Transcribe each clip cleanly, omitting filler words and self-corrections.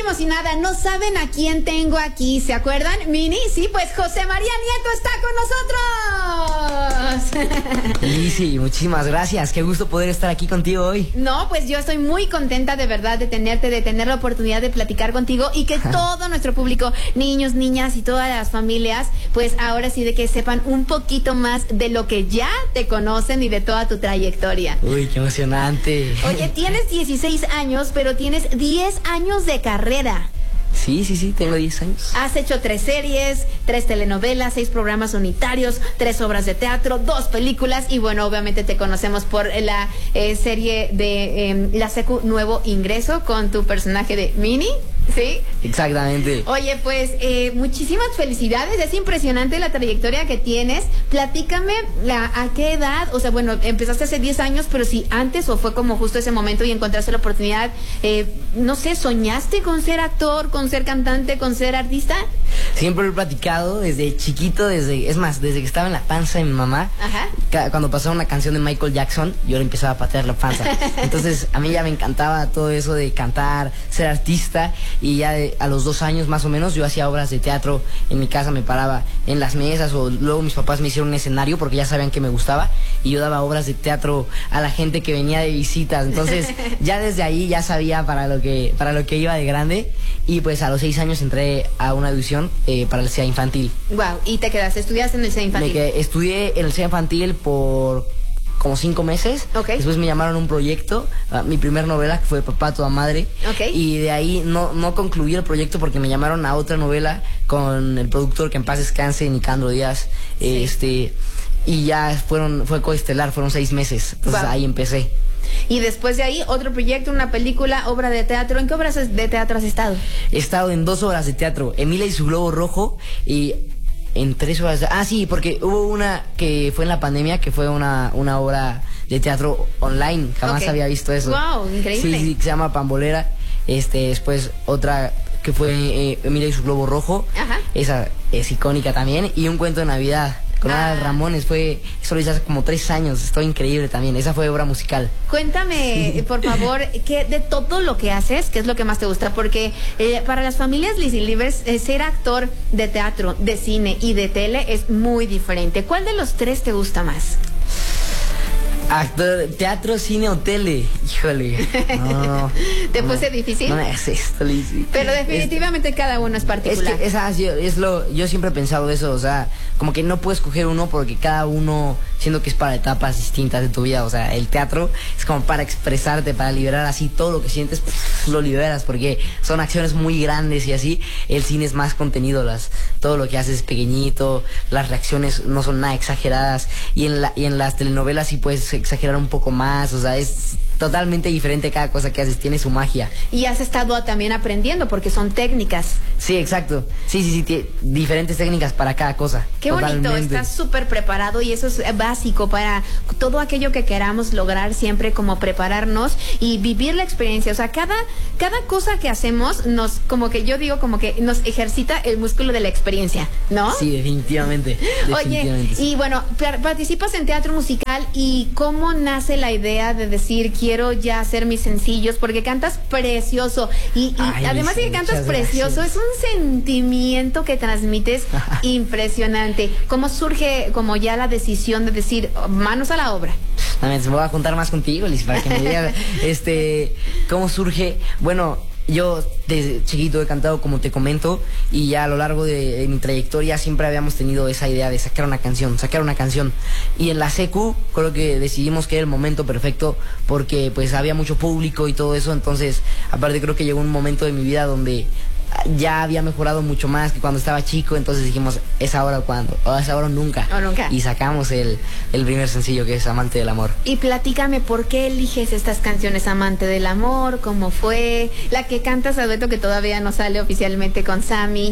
emocionada. No saben a quién tengo aquí. ¿Se acuerdan? Mini, sí, pues José María Nieto está con nosotros. Sí, muchísimas gracias. Qué gusto poder estar aquí contigo hoy. No, pues yo estoy muy contenta de verdad de tenerte, de tener la oportunidad de platicar contigo y que todo nuestro público, niños, niñas y todas las familias, pues ahora sí de que sepan un poquito más de lo que ya te conocen y de toda tu trayectoria. Uy, qué emocionante. Oye, tienes 16 años, pero tienes 10 años de carrera. Sí, tengo 10 años. Has hecho 3 series, 3 telenovelas, 6 programas unitarios, 3 obras de teatro, 2 películas y bueno, obviamente te conocemos por la serie de La Secu Nuevo Ingreso con tu personaje de Mini. ¿Sí? Exactamente. Oye, pues muchísimas felicidades. Es impresionante la trayectoria que tienes. Platícame a qué edad, o sea, bueno, empezaste hace 10 años, pero si antes o fue como justo ese momento y encontraste la oportunidad, no sé, ¿soñaste con ser actor, con ser cantante, con ser artista? Siempre lo he platicado desde chiquito, es más, desde que estaba en la panza de mi mamá. Ajá. Cuando pasaba una canción de Michael Jackson, yo le empezaba a patear la panza. Entonces, a mí ya me encantaba todo eso de cantar, ser artista. Y ya a los 2 años más o menos yo hacía obras de teatro en mi casa, me paraba en las mesas o luego mis papás me hicieron un escenario porque ya sabían que me gustaba y yo daba obras de teatro a la gente que venía de visitas. Entonces ya desde ahí ya sabía para lo que iba de grande y pues a los 6 años entré a una audición para el SEA infantil. Wow, ¿y te quedaste? ¿Estudiaste en el SEA infantil? Estudié en el SEA infantil por como 5 meses. Okay. Después me llamaron a un proyecto, mi primer novela que fue Papá a toda madre. Okay. Y de ahí no concluí el proyecto porque me llamaron a otra novela con el productor que en paz descanse, Nicandro Díaz. Sí. Y ya fue coestelar, fueron 6 meses. Entonces ahí empecé. Y después de ahí, otro proyecto, una película, obra de teatro. ¿En qué obras de teatro has estado? He estado en 2 obras de teatro, Emilia y su globo rojo y en 3 horas. Sí, porque hubo una que fue en la pandemia, que fue una obra de teatro online. Jamás había visto eso. Wow, increíble. Sí, se llama Pambolera. Después otra que fue Emilia y su globo rojo. Ajá. Esa es icónica también. Y un cuento de Navidad con Adal Ramones. Eso lo hice hace como 3 años. Estuvo increíble también. Esa fue obra musical. Cuéntame, por favor, que de todo lo que haces, ¿qué es lo que más te gusta? Porque para las familias Lizzy Livers, ser actor de teatro, de cine y de tele es muy diferente. ¿Cuál de los 3 te gusta más? Actor, teatro, cine o tele. Híjole. No. ¿Te puse difícil? No me hagas esto, Lizzy. Pero definitivamente cada uno es particular. Es que yo siempre he pensado eso, o sea, como que no puedes escoger uno porque cada uno, siendo que es para etapas distintas de tu vida, o sea, el teatro es como para expresarte, para liberar así todo lo que sientes, lo liberas porque son acciones muy grandes y así. El cine es más contenido, todo lo que haces es pequeñito, las reacciones no son nada exageradas y en las telenovelas sí puedes exagerar un poco más, o sea, es totalmente diferente cada cosa que haces, tiene su magia. Y has estado también aprendiendo porque son técnicas. Sí, exacto. Sí, diferentes técnicas para cada cosa. Qué bonito, estás súper preparado y eso es básico para todo aquello que queramos lograr, siempre como prepararnos y vivir la experiencia. O sea, cada cosa que hacemos como que yo digo, como que nos ejercita el músculo de la experiencia, ¿no? Sí, definitivamente. Oye, y bueno, participas en teatro musical y ¿cómo nace la idea de decir quiero ya hacer mis sencillos? Porque cantas precioso y además de que cantas precioso, es un sentimiento que transmites impresionante. ¿Cómo surge como ya la decisión de decir manos a la obra? Me voy a juntar más contigo, Liz, para que me digas cómo surge. Bueno, yo desde chiquito he cantado, como te comento, y ya a lo largo de mi trayectoria siempre habíamos tenido esa idea de sacar una canción. Y en la secu creo que decidimos que era el momento perfecto porque pues había mucho público y todo eso. Entonces, aparte creo que llegó un momento de mi vida donde ya había mejorado mucho más que cuando estaba chico, entonces dijimos, es ahora o cuando, o es ahora o nunca. Y sacamos el primer sencillo, que es Amante del Amor. Y platícame, ¿por qué eliges estas canciones? Amante del Amor, ¿cómo fue? La que cantas a dueto, que todavía no sale oficialmente con Sammy.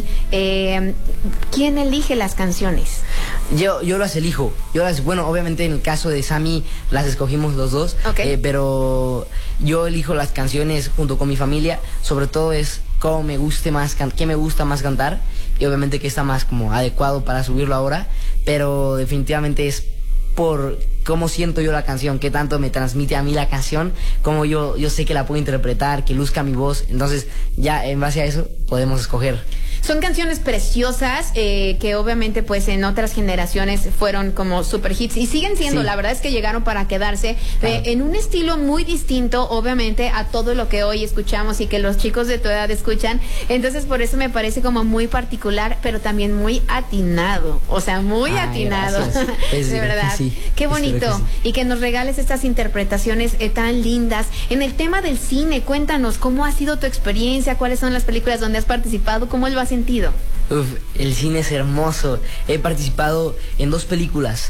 ¿Quién elige las canciones? Yo las elijo. Bueno, obviamente en el caso de Sammy las escogimos los dos. Pero yo elijo las canciones junto con mi familia. Sobre todo es cómo me guste más, qué me gusta más cantar, y obviamente que está más como adecuado para subirlo ahora, pero definitivamente es por cómo siento yo la canción, qué tanto me transmite a mí la canción, cómo yo sé que la puedo interpretar, que luzca mi voz. Entonces, ya en base a eso podemos escoger. Son canciones preciosas que obviamente pues en otras generaciones fueron como super hits y siguen siendo, la verdad es que llegaron para quedarse en un estilo muy distinto obviamente a todo lo que hoy escuchamos y que los chicos de tu edad escuchan. Entonces por eso me parece como muy particular, pero también muy atinado, o sea, muy atinado. De verdad, qué bonito. Y que nos regales estas interpretaciones tan lindas. En el tema del cine, cuéntanos cómo ha sido tu experiencia, cuáles son las películas donde has participado, cómo lo has sentido. El cine es hermoso. He participado en 2 películas.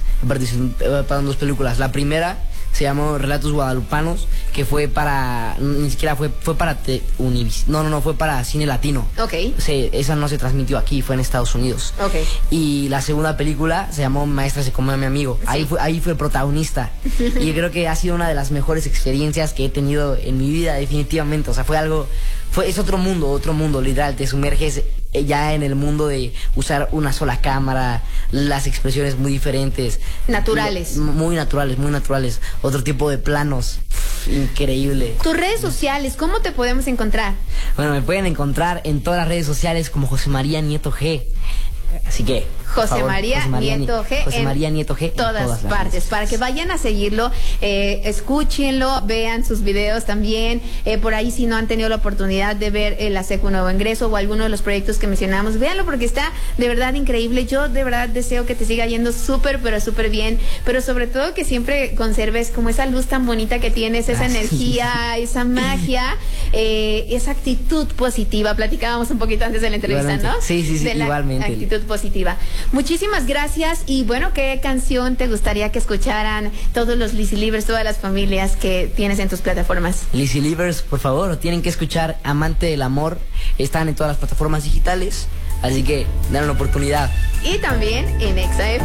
La primera se llamó Relatos Guadalupanos, que fue para, ni siquiera fue para fue para Cine Latino. Esa no se transmitió aquí, fue en Estados Unidos. Y la segunda película se llamó Maestra se comió a mi amigo. Ahí fue protagonista. Y creo que ha sido una de las mejores experiencias que he tenido en mi vida, definitivamente. O sea, es otro mundo, literal. Te sumerges ya en el mundo de usar una sola cámara, las expresiones muy diferentes. Naturales. Muy naturales. Otro tipo de planos. Increíble. Tus redes sociales, ¿cómo te podemos encontrar? Bueno, me pueden encontrar en todas las redes sociales como José María Nieto G. Así que José María Nieto G en todas partes, para que vayan a seguirlo, escúchenlo, vean sus videos también, por ahí si no han tenido la oportunidad de ver la Secu Nuevo Ingreso o alguno de los proyectos que mencionamos, véanlo porque está de verdad increíble. Yo de verdad deseo que te siga yendo súper, pero súper bien, pero sobre todo que siempre conserves como esa luz tan bonita que tienes, esa energía, esa magia, esa actitud positiva. Platicábamos un poquito antes de la entrevista, igualmente. ¿no? Sí, de la igualmente. Actitud positiva. Muchísimas gracias y bueno, ¿qué canción te gustaría que escucharan todos los Lizzy Livers, todas las familias que tienes en tus plataformas? Lizzy Livers, por favor, tienen que escuchar Amante del Amor. Están en todas las plataformas digitales, así que den una oportunidad. Y también en Exa FM.